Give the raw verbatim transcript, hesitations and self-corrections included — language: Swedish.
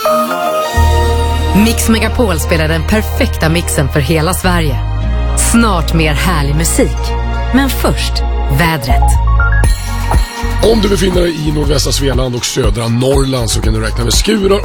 Mix Megapol spelar den perfekta mixen för hela Sverige. Snart mer härlig musik. Men först, vädret. Om du befinner dig i nordvästra Svealand och södra Norrland så kan du räkna med skurar